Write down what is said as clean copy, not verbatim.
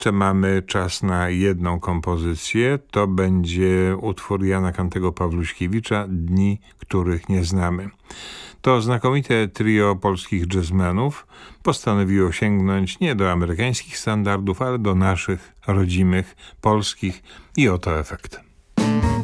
Jeszcze mamy czas na jedną kompozycję. To będzie utwór Jana Kantego Pawluśkiewicza „Dni, których nie znamy”. To znakomite trio polskich jazzmenów postanowiło sięgnąć nie do amerykańskich standardów, ale do naszych, rodzimych, polskich i oto efekt.